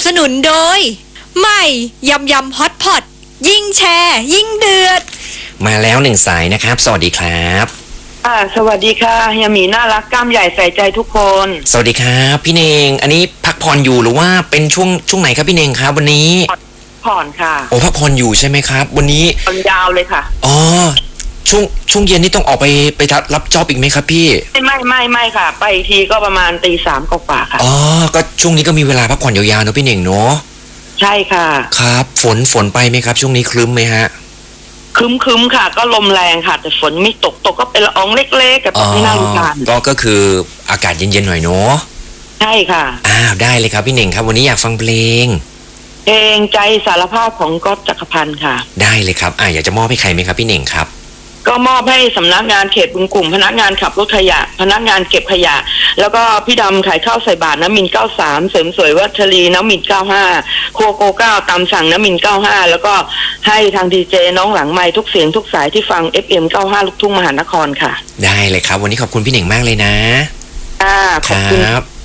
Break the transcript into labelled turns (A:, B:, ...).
A: สนุนโดยใหม่ยำยำฮอตพอตยิ่งแชร์ยิ่งเดือด
B: มาแล้วหนึ่งสายนะครับสวัสดีครับ
C: สวัสดีค่ะเฮียหมีน่ารักกล้ามใหญ่ใส่ใจทุกคน
B: สวัสดีครับพี่เนงอันนี้พักผ่อนอยู่หรือว่าเป็นช่วงไหนครับพี่เนงครับวันนี้
C: ผ่อนค่ะ
B: โอ้พักผ่อนอยู่ใช่ไหมครับวันนี้
C: ผ่อนยาวเลยค่ะ
B: อ๋อช่วงเย็นนี่ต้องออกไปรับจ็อบอีกไหมครับพี่
C: ไม่ค่ะไปอีกทีก็ประมาณตี 3กว่าค่ะ
B: อ๋อก็ช่วงนี้ก็มีเวลาพักผ่อนยาวๆเนอะพี่เน่งเนาะ
C: ใช่ค่ะ
B: ครับฝนไปไหมครับช่วงนี้ครึ้มไหมฮะ
C: ครึ้มค่ะก็ลมแรงค่ะแต่ฝนไม่ตกก็เป็นละอองเล็กๆกับไม่น่ารำคาญ
B: ก็คืออากาศเย็นๆหน่อยเนาะ
C: ใช่ค่ะ
B: ได้เลยครับพี่เน่งครับวันนี้อยากฟังเพลง
C: ใจสารภาพของก๊อตจักรพันธ์ค่ะ
B: ได้เลยครับอยากจะมอบให้ใครไหมครับพี่เน่งครับ
C: ก็มอบให้สำนักงานเขตบึงกลุ่มพนักงานขับรถขยะพนักงานเก็บขยะแล้วก็พี่ดำขายข้าวใส่บาตรน้ำมิน93เสริมสวยวัชรีน้ำมิน95โคโก9ตามสั่งน้ำมิน95แล้วก็ให้ทางดีเจน้องหลังไมค์ทุกเสียงทุกสายที่ฟัง FM 95ลูกทุ่งมหานครค่ะ
B: ได้เลยครับวันนี้ขอบคุณพี่เน่งมากเลยนะ
C: ขอบคุณ
B: ครับ